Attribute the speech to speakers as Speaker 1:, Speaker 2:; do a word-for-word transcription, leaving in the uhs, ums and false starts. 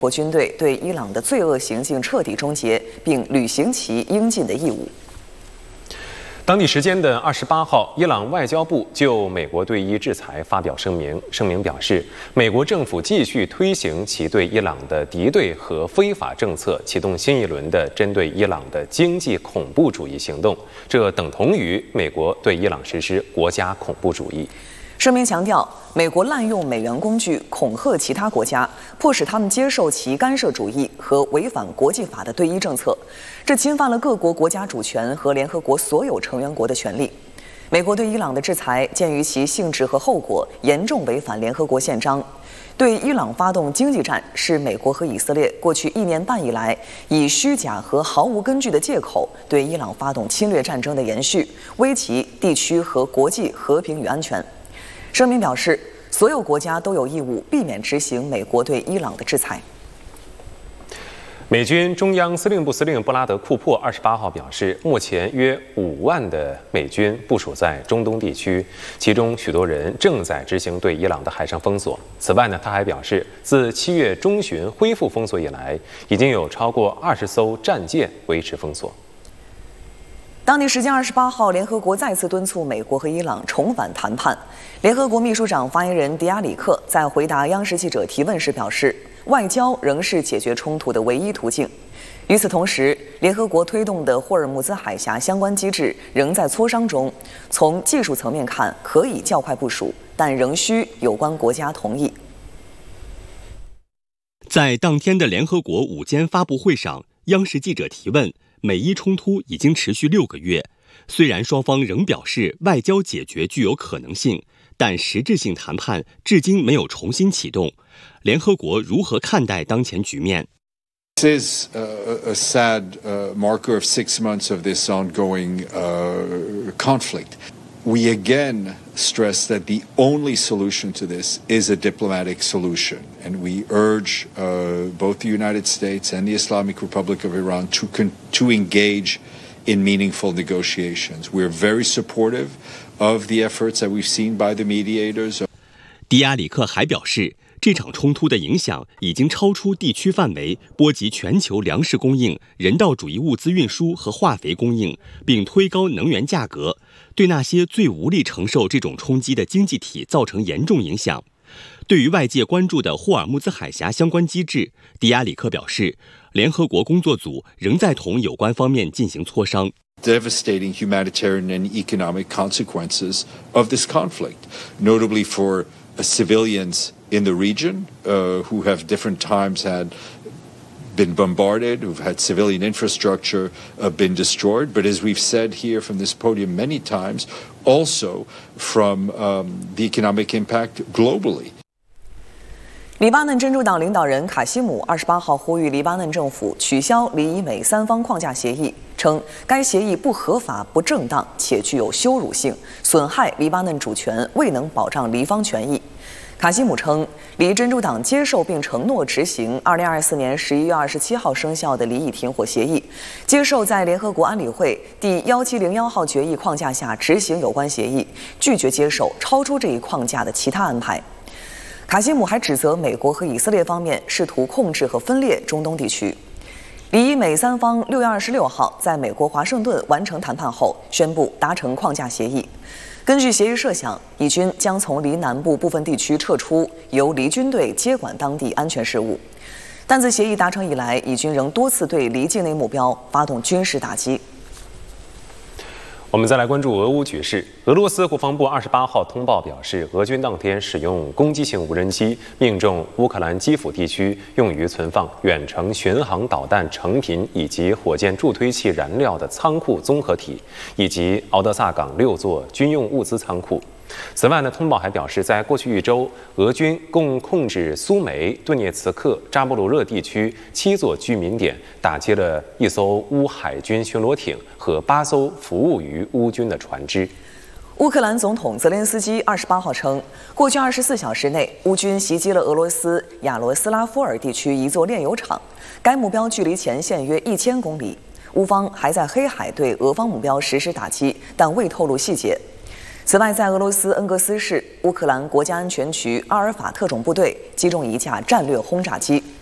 Speaker 1: 国军队对伊朗的罪恶行径彻底终结，并履行其应尽的义务。
Speaker 2: 当地时间的二十八号，伊朗外交部就美国对伊制裁发表声明。声明表示，美国政府继续推行其对伊朗的敌对和非法政策，启动新一轮的针对伊朗的经济恐怖主义行动，这等同于美国对伊朗实施国家恐怖主义。
Speaker 1: 声明强调，美国滥用美元工具恐吓其他国家，迫使他们接受其干涉主义和违反国际法的对伊政策，这侵犯了各国国家主权和联合国所有成员国的权利。美国对伊朗的制裁，鉴于其性质和后果，严重违反联合国宪章。对伊朗发动经济战，是美国和以色列过去一年半以来以虚假和毫无根据的借口对伊朗发动侵略战争的延续，危及地区和国际和平与安全。声明表示，所有国家都有义务避免执行美国对伊朗的制裁。
Speaker 2: 美军中央司令部司令布拉德·库珀二十八号表示，目前约五万的美军部署在中东地区，其中许多人正在执行对伊朗的海上封锁。此外呢，他还表示，自七月中旬恢复封锁以来，已经有超过二十艘战舰维持封锁。
Speaker 1: 当地时间二十八号，联合国再次敦促美国和伊朗重返谈判。联合国秘书长发言人迪亚里克在回答央视记者提问时表示，外交仍是解决冲突的唯一途径。与此同时，联合国推动的霍尔木兹海峡相关机制仍在磋商中，从技术层面看可以较快部署，但仍需有关国家同意。
Speaker 3: 在当天的联合国午间发布会上，央视记者提问，美伊冲突已经持续六个月，虽然双方仍表示外交解决具有可能性，但实质性谈判至今没有重新启动。联合国如何看待当前局面？
Speaker 4: This is a, a sad uh, marker of six months of this ongoing uh, conflict. We again stress that the only solution to this is a diplomatic solution, and we urge uh, both the United States and the Islamic Republic of Iran to con- to engage in meaningful negotiations. We're very supportive of the efforts that we've seen by the mediators.
Speaker 3: 迪亚里克还表示，这场冲突的影响已经超出地区范围，波及全球粮食供应、人道主义物资运输和化肥供应，并推高能源价格，对那些最无力承受这种冲击的经济体造成严重影响。对于外界关注的霍尔木兹海峡相关机制，迪亚里克表示，联合国工作组仍在同有关方面进行磋商。
Speaker 4: Devastating humanitarian and economic consequences of this conflict, notably for uh, civilians in the region uh, who have different times had been bombarded, who've had civilian infrastructure uh, been destroyed, but as we've said here from this podium many times, also from um, the economic impact globally.
Speaker 1: 黎巴嫩真主党领导人卡西姆二十八号呼吁黎巴嫩政府取消黎以美三方框架协议，称该协议不合法、不正当且具有羞辱性，损害黎巴嫩主权，未能保障黎方权益。卡西姆称，黎真主党接受并承诺执行二零二四年十一月二十七号生效的黎以停火协议，接受在联合国安理会第一七零一号决议框架下执行有关协议，拒绝接受超出这一框架的其他安排。卡西姆还指责美国和以色列方面试图控制和分裂中东地区。黎以美三方六月二十六号在美国华盛顿完成谈判后，宣布达成框架协议。根据协议设想，以军将从黎南部部分地区撤出，由黎军队接管当地安全事务。但自协议达成以来，以军仍多次对黎境内目标发动军事打击。
Speaker 2: 我们再来关注俄乌局势。俄罗斯国防部二十八号通报表示，俄军当天使用攻击型无人机命中乌克兰基辅地区用于存放远程巡航导弹成品以及火箭助推器燃料的仓库综合体，以及敖德萨港六座军用物资仓库。此外呢，通报还表示，在过去一周，俄军共控制苏梅、顿涅茨克、扎波罗热地区七座居民点，打击了一艘乌海军巡逻艇和八艘服务于乌军的船只。
Speaker 1: 乌克兰总统泽连斯基二十八号称，过去二十四小时内，乌军袭击了俄罗斯亚罗斯拉夫尔地区一座炼油厂，该目标距离前线约一千公里。乌方还在黑海对俄方目标实施打击，但未透露细节。此外，在俄罗斯恩格斯市，乌克兰国家安全局阿尔法特种部队击中一架战略轰炸机。